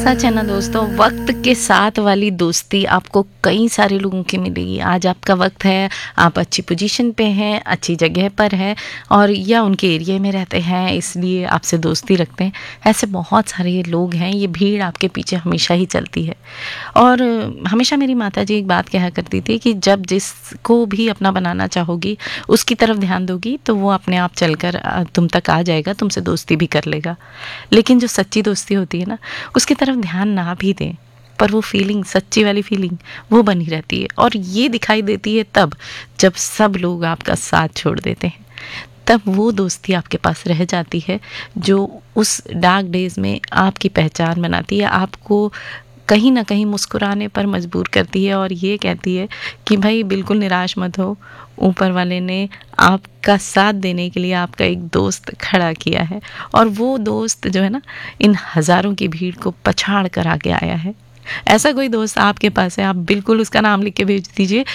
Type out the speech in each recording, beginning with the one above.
सच है ना दोस्तों, वक्त के साथ वाली दोस्ती आपको कई सारे लोगों की मिलेगी। आज आपका वक्त है, आप अच्छी पोजीशन पे हैं, अच्छी जगह पर हैं और या उनके एरिया में रहते हैं, इसलिए आपसे दोस्ती रखते हैं। ऐसे बहुत सारे लोग हैं, ये भीड़ आपके पीछे हमेशा ही चलती है। और हमेशा मेरी माता जी एक बात कहा करती थी कि जब जिसको भी अपना बनाना चाहोगी, उसकी तरफ ध्यान दोगी तो वो अपने आप चलकर तुम तक आ जाएगा, तुमसे दोस्ती भी कर लेगा। लेकिन जो सच्ची दोस्ती होती है ना, उसकी तरफ ध्यान ना भी दें, पर वो फीलिंग, सच्ची वाली फीलिंग वो बनी रहती है। और ये दिखाई देती है तब जब सब लोग आपका साथ छोड़ देते हैं, तब वो दोस्ती आपके पास रह जाती है जो उस डार्क डेज में आपकी पहचान बनाती है, आपको कहीं ना कहीं मुस्कुराने पर मजबूर करती है और ये कहती है कि भाई बिल्कुल निराश मत हो, ऊपर वाले ने आपका साथ देने के लिए आपका एक दोस्त खड़ा किया है। और वो दोस्त जो है ना, इन हज़ारों की भीड़ को पछाड़ कर आगे आया है। ऐसा कोई दोस्त आपके पास है, आप बिल्कुल उसका नाम लिख के भेज दीजिए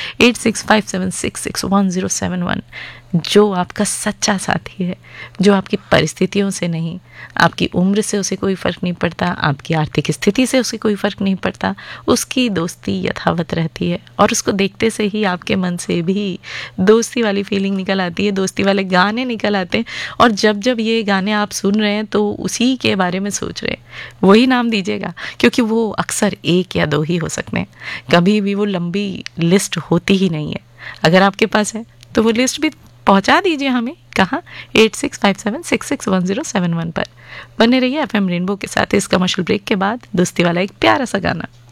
8657661071, जो आपका सच्चा साथी है, जो आपकी परिस्थितियों से नहीं, आपकी उम्र से उसे कोई फ़र्क नहीं पड़ता, आपकी आर्थिक स्थिति से उसे कोई फ़र्क नहीं पड़ता, उसकी दोस्ती यथावत रहती है। और उसको देखते से ही आपके मन से भी दोस्ती वाली फीलिंग निकल आती है, दोस्ती वाले गाने निकल आते हैं। और जब जब ये गाने आप सुन रहे हैं तो उसी के बारे में सोच रहे हैं, वही नाम दीजिएगा, क्योंकि वो अक्सर एक या दो ही हो सकते हैं, कभी भी वो लंबी लिस्ट होती ही नहीं है। अगर आपके पास है तो वो लिस्ट भी पहुंचा दीजिए हमें। कहाँ? 8657661071 पर। बने रहिए FM रेनबो के साथ। इस कमर्शियल ब्रेक के बाद दोस्ती वाला एक प्यारा सा गाना।